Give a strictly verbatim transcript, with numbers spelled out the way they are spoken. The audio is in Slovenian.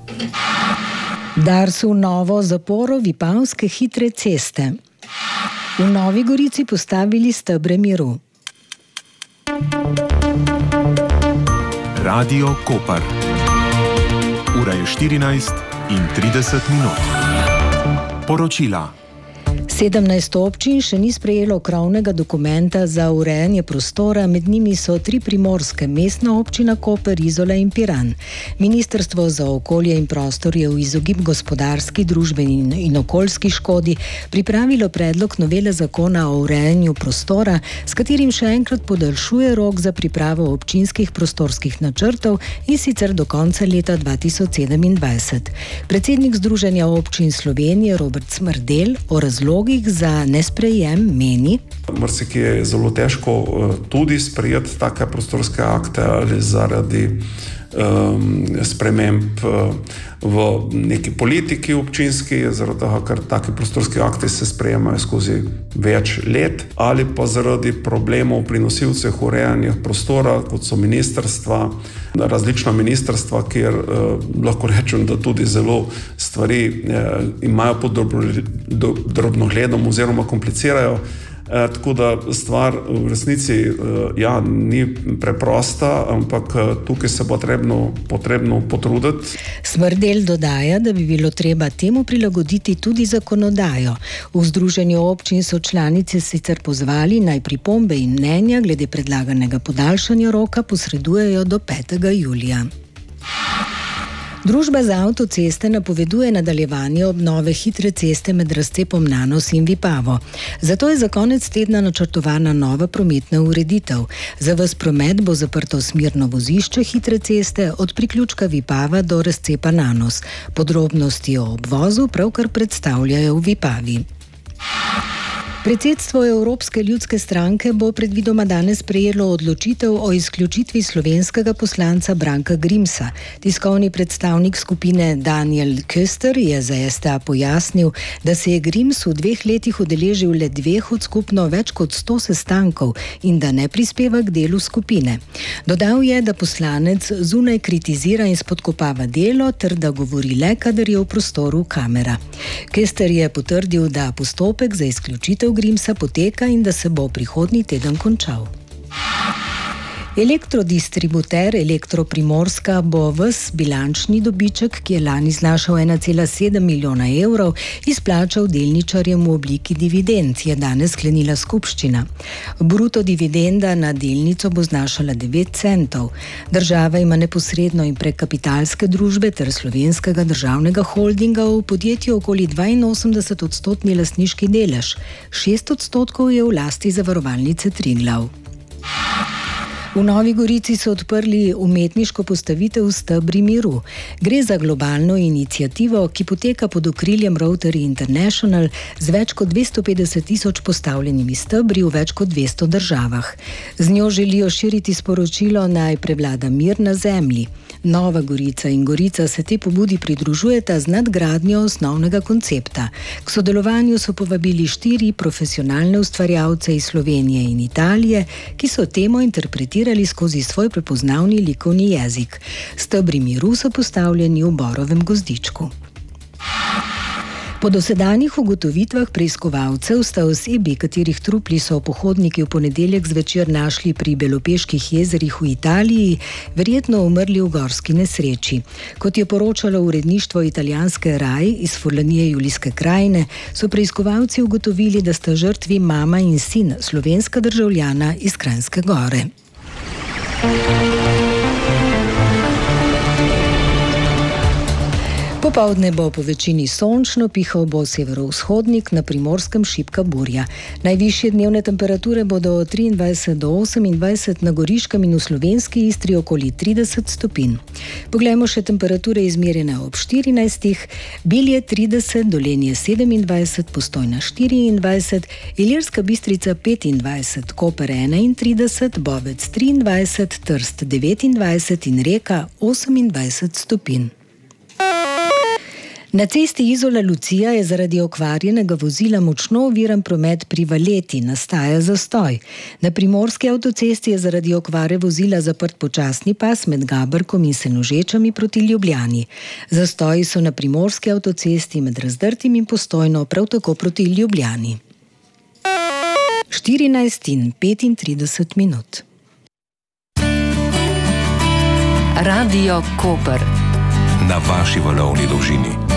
Darsu novo zaporo Vipavske hitre ceste. V Novi Gorici postavili stebre miru. Radio Koper. Ura je štirinajst in trideset minut. Poročila. sedemnajst občin še ni sprejelo krovnega dokumenta za urejanje prostora, med njimi so tri primorske, Mestna občina Koper, Izola in Piran. Ministrstvo za okolje in prostor je v izogib gospodarski, družbeni in, in okoljski škodi pripravilo predlog novele zakona o urejanju prostora, s katerim še enkrat podaljšuje rok za pripravo občinskih prostorskih načrtov in sicer do konca leta dva tisoč sedemindvajset. Predsednik Združenja občin Slovenije Robert Smrdelj o razlogih za nesprejem meni: Marsikje je zelo težko tudi sprejeti take prostorske akte ali zaradi um, sprememb v neki politiki občinski, zaradi tega, ker taki prostorski akti se sprejemajo skozi več let, ali pa zaradi problemov pri nosilcih urejanja prostora, kot so ministrstva, različna ministrstva, kjer eh, lahko rečem, da tudi zelo stvari eh, imajo pod drobnogledom oziroma komplicirajo. E, tako da stvar v resnici e, ja, ni preprosta, ampak tukaj se bo potrebno, potrebno potruditi. Smrdelj dodaja, da bi bilo treba temu prilagoditi tudi zakonodajo. V Združenju občin so članice sicer pozvali, naj pripombe in mnenja glede predlaganega podaljšanja roka posredujejo do petega julija. Družba za avtoceste napoveduje nadaljevanje obnove hitre ceste med razcepom Nanos in Vipavo. Zato je za konec tedna načrtovana nova prometna ureditev. Za ves promet bo zaprto smerno vozišče hitre ceste od priključka Vipava do razcepa Nanos. Podrobnosti o obvozu pravkar predstavljajo v Vipavi. Predsedstvo Evropske ljudske stranke bo predvidoma danes sprejelo odločitev o izključitvi slovenskega poslanca Branka Grimsa. Tiskovni predstavnik skupine Daniel Köster je za S T A pojasnil, da se je Grims v dveh letih udeležil le dveh od skupno več kot sto sestankov in da ne prispeva k delu skupine. Dodal je, da poslanec zunaj kritizira in spodkopava delo ter da govori le, kadar je v prostoru kamera. Köster je potrdil, da postopek za izključitev Grimsa poteka in da se bo prihodnji teden končal. Elektrodistributer Elektro Primorska bo ves bilančni dobiček, ki je lani znašal ena cela sedem milijona evrov, izplačal delničarjem v obliki dividend, je danes sklenila skupščina. Bruto dividenda na delnico bo znašala devet centov. Država ima neposredno in prek kapitalske družbe ter slovenskega državnega holdinga v podjetju okoli dvainosemdeset odstotni lastniški delež. šest odstotkov je v lasti Zavarovalnice Triglav. V Novi Gorici so odprli umetniško postavitev Stebri miru. Gre za globalno inicijativo, ki poteka pod okriljem Rotary International z več kot dvesto petdeset tisoč postavljenimi stebri v več kot dvesto državah. Z njo želijo širiti sporočilo, naj prevlada mir na zemlji. Nova Gorica in Gorica se te pobudi pridružujeta z nadgradnjo osnovnega koncepta. K sodelovanju so povabili štiri profesionalne ustvarjalce iz Slovenije in Italije, ki so temo interpretirali skozi svoj prepoznavni likovni jezik. Stebri miru so postavljeni v borovem gozdičku. Po dosedanjih ugotovitvah preiskovalcev sta osebi, katerih trupli so pohodniki v ponedeljek zvečer našli pri Belopeških jezerih v Italiji, verjetno umrli v gorski nesreči. Kot je poročalo uredništvo italijanske Rai iz Furlanije Julijske krajine, so preiskovalci ugotovili, da sta žrtvi mama in sin, slovenska državljana iz Kranjske Gore. Popoldne bo po večini sončno, pihal bo severovzhodnik, na Primorskem šibka burja. Najvišje dnevne temperature bodo od triindvajset do osemindvajset, na Goriškem in v slovenski Istri okoli trideset stopinj. Poglejmo še temperature izmerjene ob štirinajstih, Bilje trideset, Dolenje sedemindvajset, Postojna štiriindvajset, Ilirska Bistrica petindvajset, Koper enaintrideset, Bovec triindvajset, Trst devetindvajset in Reka osemindvajset stopinj. Na cesti Izola-Lucija je zaradi okvarjenega vozila močno oviran promet pri Valeti, nastaja zastoj. Na primorski avtocesti je zaradi okvare vozila zaprt počasni pas med Gaberkom in Senožečami proti Ljubljani. Zastoji so na primorski avtocesti med Razdrtim in Postojno, prav tako proti Ljubljani. štirinajst in petintrideset minut. Radio Koper. Na vaši valovni dolžini.